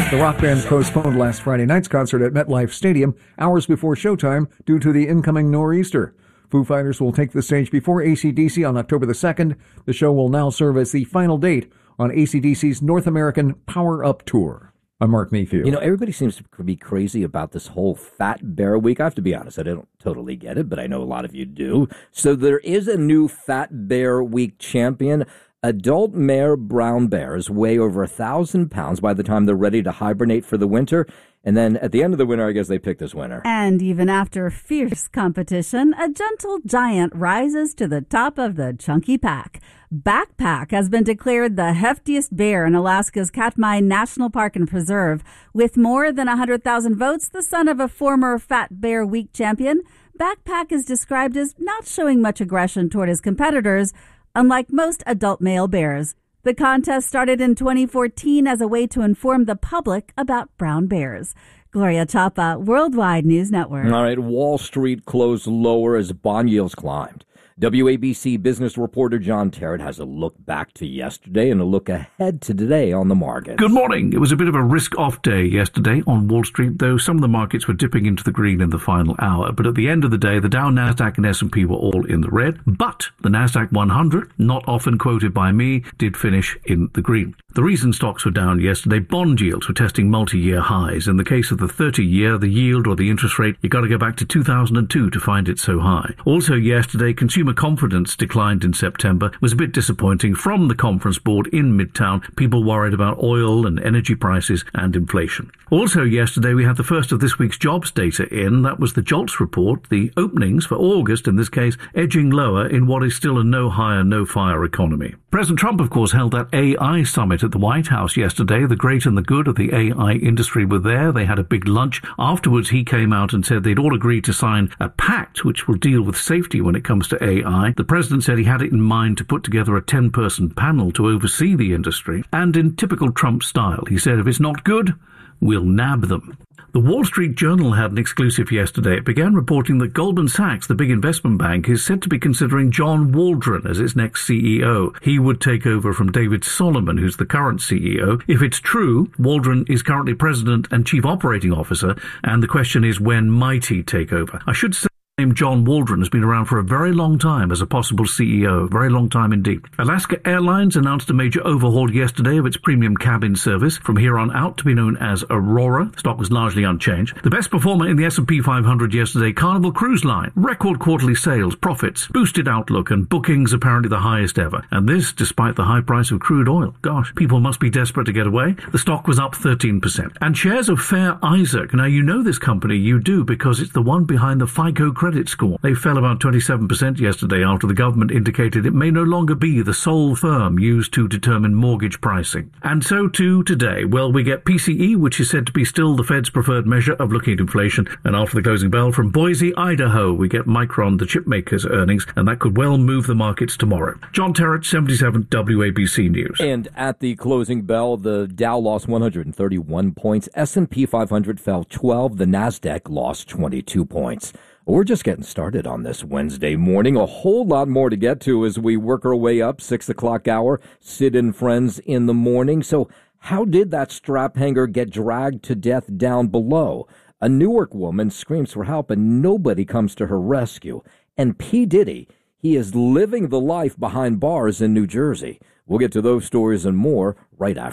The rock band postponed last Friday night's concert at MetLife Stadium hours before showtime due to the incoming nor'easter. Foo Fighters will take the stage before AC/DC on October the 2nd. The show will now serve as the final date on AC/DC's North American Power Up Tour. I'm Mark Mayfield. You know, everybody seems to be crazy about this whole Fat Bear Week. I have to be honest, I don't totally get it, but I know a lot of you do. So there is a new Fat Bear Week champion. Adult male brown bears weigh over 1,000 pounds by the time they're ready to hibernate for the winter. And then at the end of the winter, I guess they pick this winner. And even after fierce competition, a gentle giant rises to the top of the chunky pack. Backpack has been declared the heftiest bear in Alaska's Katmai National Park and Preserve. With more than 100,000 votes, the son of a former Fat Bear Week champion, Backpack is described as not showing much aggression toward his competitors, unlike most adult male bears. The contest started in 2014 as a way to inform the public about brown bears. Gloria Chapa, Worldwide News Network. All right, Wall Street closed lower as bond yields climbed. WABC business reporter John Terrett has a look back to yesterday and a look ahead to today on the market. Good morning. It was a bit of a risk-off day yesterday on Wall Street, though some of the markets were dipping into the green in the final hour. But at the end of the day, the Dow, Nasdaq, and S&P were all in the red. But the Nasdaq 100, not often quoted by me, did finish in the green. The reason stocks were down yesterday, bond yields were testing multi-year highs. In the case of the 30-year, the yield or the interest rate, you've got to go back to 2002 to find it so high. Also yesterday, consumer confidence declined in September. It was a bit disappointing. From the conference board in Midtown, people worried about oil and energy prices and inflation. Also yesterday, we had the first of this week's jobs data in. That was the JOLTS report. The openings for August, in this case, edging lower in what is still a no hire, no fire economy. President Trump, of course, held that AI summit at the White House yesterday. The great and the good of the AI industry were there. They had a big lunch. Afterwards, he came out and said they'd all agreed to sign a pact which will deal with safety when it comes to AI. The president said he had it in mind to put together a 10-person panel to oversee the industry. And in typical Trump style, he said, if it's not good, we'll nab them. The Wall Street Journal had an exclusive yesterday. It began reporting that Goldman Sachs, the big investment bank, is said to be considering John Waldron as its next CEO. He would take over from David Solomon, who's the current CEO. If it's true, Waldron is currently president and chief operating officer, and the question is, when might he take over? I should say, John Waldron has been around for a very long time as a possible CEO, very long time indeed. Alaska Airlines announced a major overhaul yesterday of its premium cabin service, from here on out to be known as Aurora. The stock was largely unchanged. The best performer in the S&P 500 yesterday, Carnival Cruise Line. Record quarterly sales, profits, boosted outlook, and bookings apparently the highest ever. And this despite the high price of crude oil. Gosh, people must be desperate to get away. The stock was up 13%. And shares of Fair Isaac. Now, you know this company, you do, because it's the one behind the FICO credit score. They fell about 27% yesterday after the government indicated it may no longer be the sole firm used to determine mortgage pricing. And so too today. Well, we get PCE, which is said to be still the Fed's preferred measure of looking at inflation. And after the closing bell from Boise, Idaho, we get Micron, the chipmaker's earnings, and that could well move the markets tomorrow. John Terrett, 77 WABC News. And at the closing bell, the Dow lost 131 points. S&P 500 fell 12. The Nasdaq lost 22 points. We're just getting started on this Wednesday morning. A whole lot more to get to as we work our way up, 6 o'clock hour, Sid and Friends in the morning. So how did that strap hanger get dragged to death down below? A Newark woman screams for help and nobody comes to her rescue. And P. Diddy, he is living the life behind bars in New Jersey. We'll get to those stories and more right after.